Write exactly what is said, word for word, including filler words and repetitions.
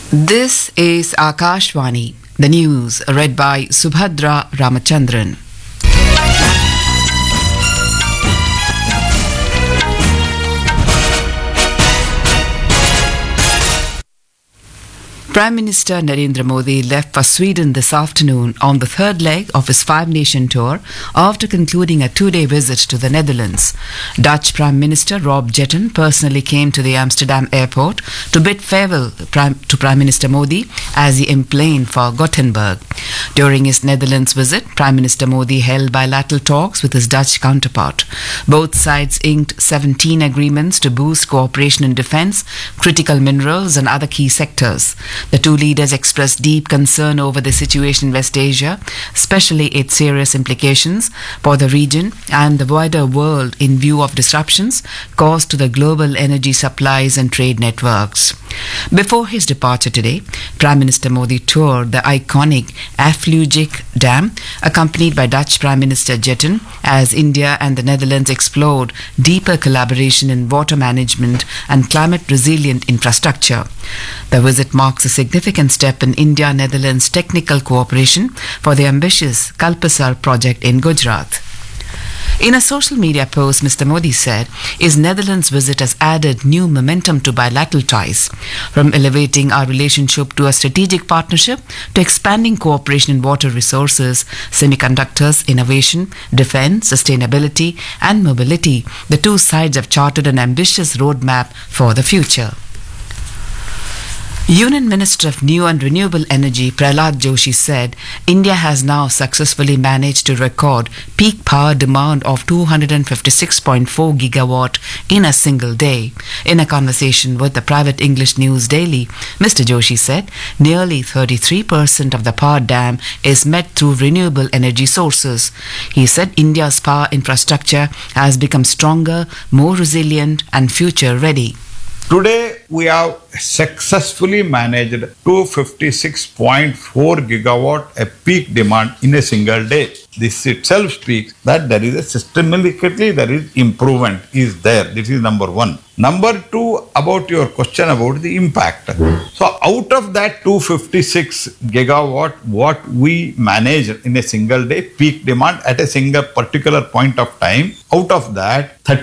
This is Akashvani, the news read by Subhadra Ramachandran. Prime Minister Narendra Modi left for Sweden this afternoon on the third leg of his five-nation tour after concluding a two-day visit to the Netherlands. Dutch Prime Minister Rob Jetten personally came to the Amsterdam airport to bid farewell to Prime Minister Modi as he emplaned for Gothenburg. During his Netherlands visit, Prime Minister Modi held bilateral talks with his Dutch counterpart. Both sides inked seventeen agreements to boost cooperation in defence, critical minerals and other key sectors. The two leaders expressed deep concern over the situation in West Asia, especially its serious implications for the region and the wider world in view of disruptions caused to the global energy supplies and trade networks. Before his departure today, Prime Minister Modi toured the iconic Afluitdijk Dam, accompanied by Dutch Prime Minister Jetten, as India and the Netherlands explored deeper collaboration in water management and climate-resilient infrastructure. The visit marks a significant step in India-Netherlands technical cooperation for the ambitious Kalpasar project in Gujarat. In a social media post, Mister Modi said his Netherlands visit has added new momentum to bilateral ties, from elevating our relationship to a strategic partnership to expanding cooperation in water resources, semiconductors, innovation, defense, sustainability and mobility. The two sides have charted an ambitious roadmap for the future. Union Minister of New and Renewable Energy Prahlad Joshi said India has now successfully managed to record peak power demand of two hundred fifty-six point four gigawatt in a single day. In a conversation with the private English news daily, Mister Joshi said nearly thirty-three percent of the power dam is met through renewable energy sources. He said India's power infrastructure has become stronger, more resilient and future ready. Today, we have successfully managed two hundred fifty-six point four gigawatt a peak demand in a single day. This itself speaks that there is a systematically there is improvement is there. This is number one. Number two, about your question about the impact. So out of that two hundred fifty-six gigawatt, what we managed in a single day, peak demand at a single particular point of time, out of that,